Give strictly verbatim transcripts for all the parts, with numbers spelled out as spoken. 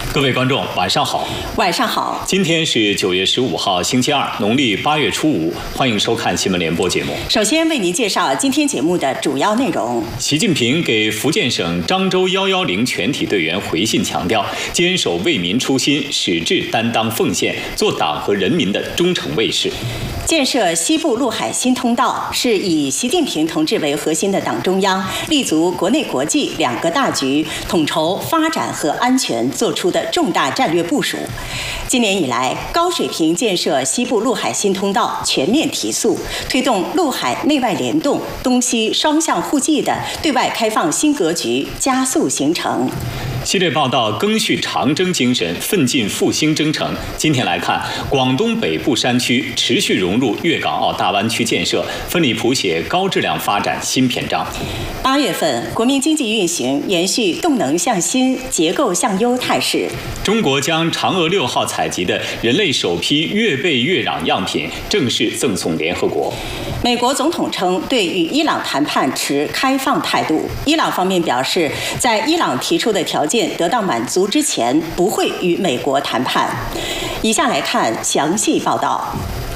各位观众，晚上好。 晚上好。 今天是九月十五号，星期二，农历八月初五。欢迎收看新闻联播节目。 首先为您介绍今天节目的主要内容。 习近平给福建省漳州一一零全体队员回信强调，坚守为民初心，矢志担当奉献，做党和人民的忠诚卫士。 建设西部陆海新通道是以习近平同志为核心的党中央立足国内国际两个大局，统筹发展和安全做出的重大战略部署。今年以来，高水平建设西部陆海新通道全面提速，推动陆海内外联动、东西双向互济的对外开放新格局加速形成。 系列报道赓续长征精神，奋进复兴征程。今天来看，广东北部山区持续融入粤港澳大湾区建设，奋力谱写高质量发展新篇章。 八月份，国民经济运行延续动能向新、结构向优态势。 中国将嫦娥六号采集的人类首批越贝越壤样品正式赠送联合国。 美国总统称对与伊朗谈判持开放态度，伊朗方面表示，在伊朗提出的条件得到满足之前，不会与美国谈判。以下来看详细报道。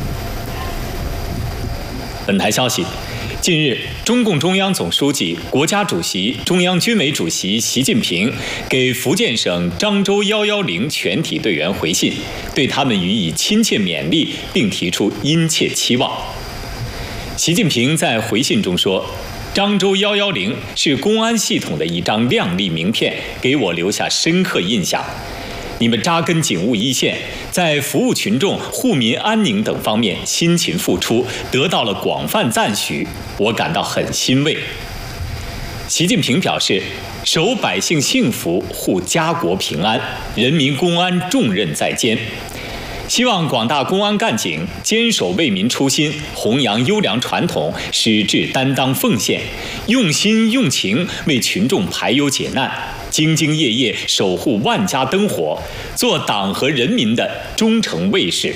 本台消息，近日，中共中央总书记、国家主席、中央军委主席习近平给福建省漳州一一零全体队员回信，对他们予以亲切勉励，并提出殷切期望。习近平在回信中说，漳州一一零是公安系统的一张亮丽名片，给我留下深刻印象。你们扎根警务一线，在服务群众、护民安宁等方面辛勤付出，得到了广泛赞许，我感到很欣慰。习近平表示，守百姓幸福，护家国平安，人民公安重任在肩。希望广大公安干警坚守为民初心，弘扬优良传统，矢志担当奉献，用心用情为群众排忧解难，兢兢业业守护万家灯火，做党和人民的忠诚卫士。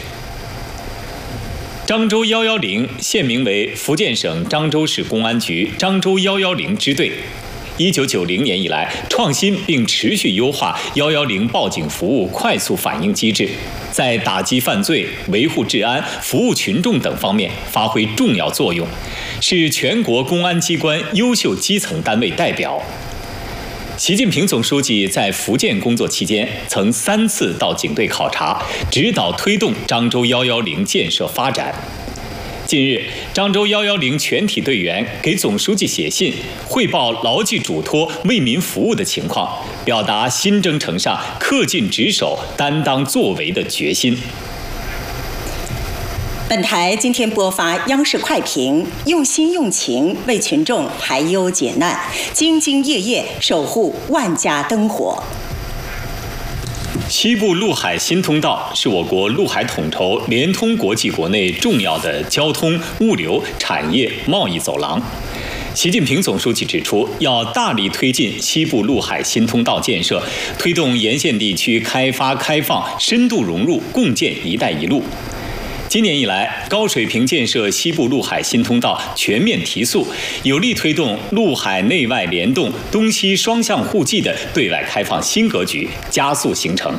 漳州一一零现名为福建省漳州市公安局漳州一一零支队。一九九零年以来，创新并持续优化一一零报警服务快速反应机制，在打击犯罪、维护治安、服务群众等方面发挥重要作用，是全国公安机关优秀基层单位代表。习近平总书记在福建工作期间，曾三次到警队考察，指导推动漳州一一零建设发展。近日，漳州一一零全体队员给总书记写信，汇报牢记嘱托、为民服务的情况，表达新征程上恪尽职守、担当作为的决心。 本台今天播发央视快评，用心用情为群众排忧解难，兢兢业业守护万家灯火。 西部陆海新通道是我国陆海统筹联通国际国内重要的交通、物流、产业、贸易走廊。习近平总书记指出，要大力推进西部陆海新通道建设，推动沿线地区开发开放，深度融入共建“一带一路”。今年以来，高水平建设西部陆海新通道全面提速，有力推动陆海内外联动、东西双向互济的对外开放新格局加速形成。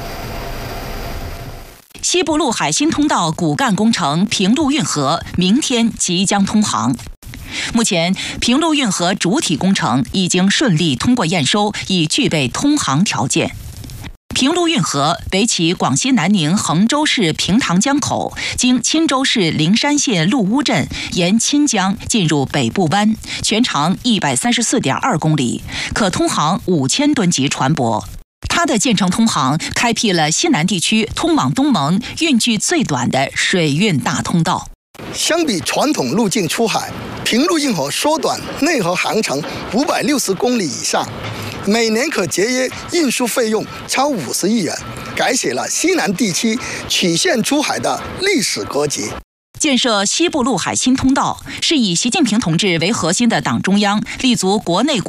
西部陆海新通道骨干工程平陆运河明天即将通航。目前，平陆运河主体工程已经顺利通过验收，已具备通航条件。平陆运河为其广西南宁衡州市平塘江口，经钦州市灵山县陆乌镇，沿钦江进入北部湾，全长一百三十四点二公里，可通航五千吨级船舶。它的建成通航，开辟了西南地区通往东盟运距最短的水运大通道。 相比传统路径出海，平陆运河缩短内河航程五百六十公里以上，每年可节约运输费用超五十亿元，改写了西南地区曲线出海的历史格局。 建设西部陆海新通道是以习近平同志为核心的党中央立足国内